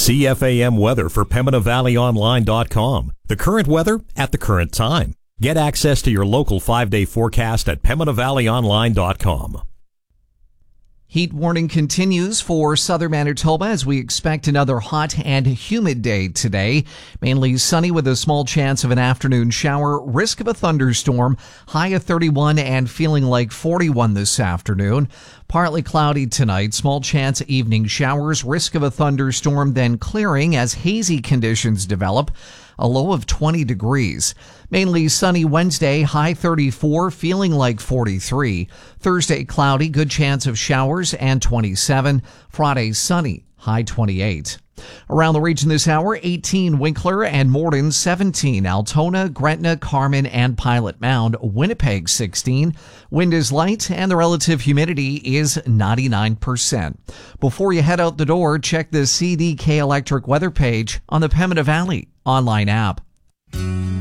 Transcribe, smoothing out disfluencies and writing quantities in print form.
CFAM weather for PembinaValleyOnline.com. The current weather at the current time. Get access to your local 5-day forecast at PembinaValleyOnline.com. Heat warning continues for southern Manitoba as we expect another hot and humid day today. Mainly sunny with a small chance of an afternoon shower, risk of a thunderstorm, high of 31 and feeling like 41 this afternoon. Partly cloudy tonight, small chance of evening showers, risk of a thunderstorm, then clearing as hazy conditions develop. A low of 20 degrees. Mainly sunny Wednesday, high 34, feeling like 43. Thursday, cloudy, good chance of showers, and 27. Friday, sunny, high 28. Around the region this hour, 18 Winkler and Morden, 17 Altona, Gretna, Carman, and Pilot Mound, Winnipeg 16. Wind is light and the relative humidity is 99%. Before you head out the door, check the CDK Electric weather page on the Pembina Valley online app.